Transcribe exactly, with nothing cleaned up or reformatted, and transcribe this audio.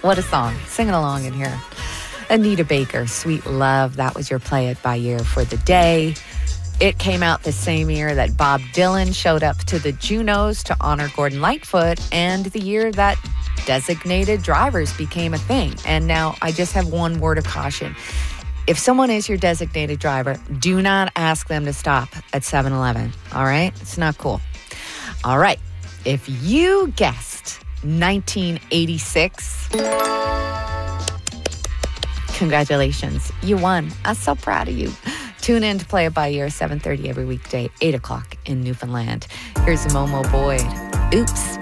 What a song. Singing along in here. Anita Baker, Sweet Love. That was your Play It By Year for the day. It came out the same year that Bob Dylan showed up to the Junos to honor Gordon Lightfoot, and the year that designated drivers became a thing. And now I just have one word of caution. If someone is your designated driver, do not ask them to stop at seven eleven. All right? It's not cool. All right. If you guessed nineteen eighty-six, congratulations. You won. I'm so proud of you. Tune in to Play It By Year, seven thirty every weekday, eight o'clock in Newfoundland. Here's Momo Boyd. Oops.